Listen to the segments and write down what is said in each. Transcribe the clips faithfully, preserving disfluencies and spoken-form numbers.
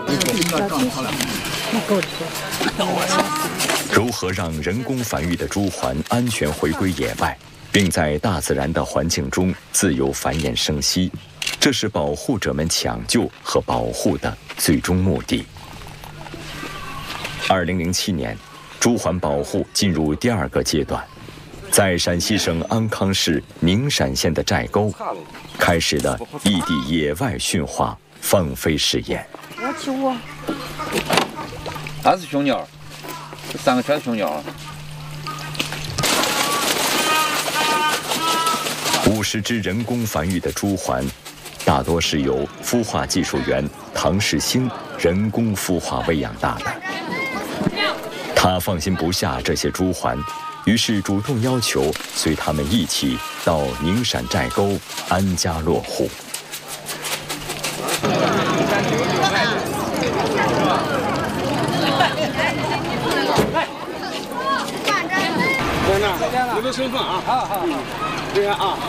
如何让人工繁育的猪环安全回归野外，并在大自然的环境中自由繁衍生息，这是保护者们抢救和保护的最终目的。二零零七年，猪环保护进入第二个阶段，在陕西省安康市宁陕县的寨沟，开始了异地野外驯化放飞试验。 我去我， 它是雄鸟，这三个全是雄鸟。 五十只人工繁育的猪环，大多是由孵化技术员唐世兴人工孵化喂养大的。他放心不下这些猪环，于是主动要求随他们一起到宁陕寨沟安家落户。 有个身份啊，好好好，这样啊。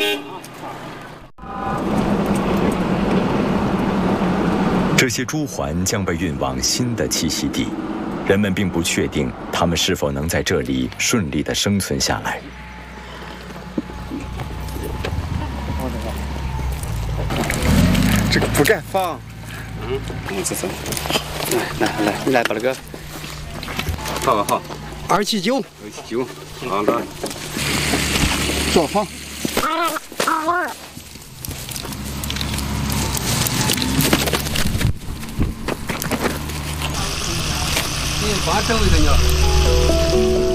这些猪环将被运往新的栖息地，人们并不确定它们是否能在这里顺利地生存下来。 这个不敢放。嗯，嗯，这是。来来来，你来把那个。好好好。二七九。二七九。好的。左放。你把周围的鸟。